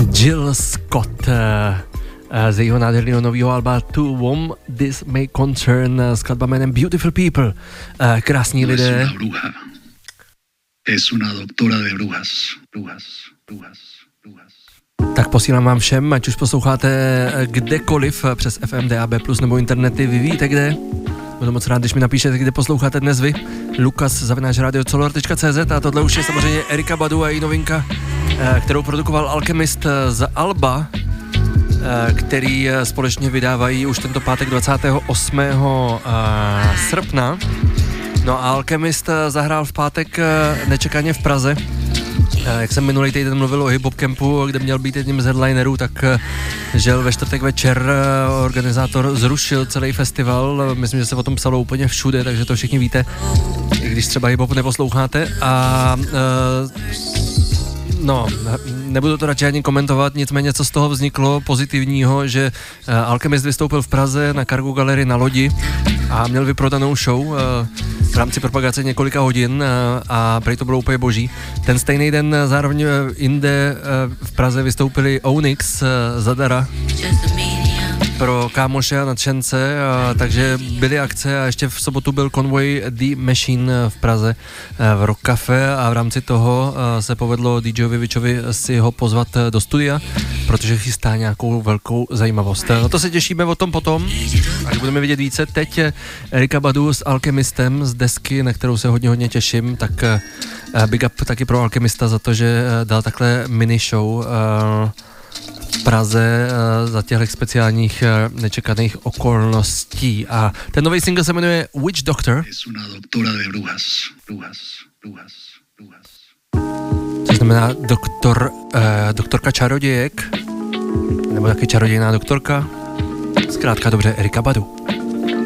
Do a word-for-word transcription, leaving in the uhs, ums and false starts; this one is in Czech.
Jill Scott z jejího nádherného nového alba To Whom This May Concern, skladba jménem Beautiful People, krásní lidé. No es una bruja, es una doctora de brujas, brujas, brujas, brujas. Tak posílám vám všem, ať už posloucháte kdekoliv přes F M, D A B plus, nebo internety, vy víte kde. Budu moc rád, když mi napíšete, kde posloucháte dnes vy. Lukas zavináč radio color tečka cé zet a tohle už je samozřejmě Erykah Badu a její novinka, kterou produkoval Alchemist z alba, který společně vydávají už tento pátek dvacátého osmého srpna. No a Alchemist zahrál v pátek nečekaně v Praze. Jak jsem minulý týden mluvil o hip-hop campu, kde měl být jedním z headlinerů, tak žel ve čtvrtek večer organizátor zrušil celý festival. Myslím, že se o tom psalo úplně všude, takže to všichni víte, i když třeba hip-hop neposloucháte. A no, nebudu to radši ani komentovat, nicméně co z toho vzniklo pozitivního, že Alchemist vystoupil v Praze na Cargo Gallery na lodi a měl vyprodanou show v rámci propagace několika hodin a prý to bylo úplně boží. Ten stejný den zároveň jinde v Praze vystoupili Onyx zadara pro kámoše a nadšence, a takže byly akce a ještě v sobotu byl konvoj The Machine v Praze v Rock Cafe a v rámci toho se povedlo DJovi Vičovi si ho pozvat do studia, protože chystá nějakou velkou zajímavost. No to se těšíme o tom potom, až budeme vidět více. Teď Erykah Badu s Alchemistem z desky, na kterou se hodně hodně těším, tak big up taky pro Alchemista za to, že dal takhle mini show v Praze za těchto speciálních nečekaných okolností. A ten nový single se jmenuje Witch Doctor. Es una doctora de brujas, brujas, brujas, brujas. Což znamená doktor, eh, doktorka čarodějek, nebo taky čarodějná doktorka. Zkrátka dobře, Erykah Badu.